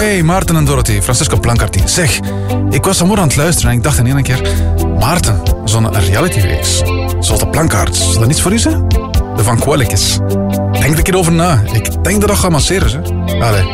Hey Maarten en Dorothy, Francesco Plancarti. Zeg, ik was vanmorgen aan het luisteren en ik dacht in één keer... Maarten, zo'n realityreeks, zoals de Plankaarts, is dat niets voor u, hè? De Van Kwelletjes. Denk er een keer over na. Ik denk dat dat gaat masseren, hè? Allee.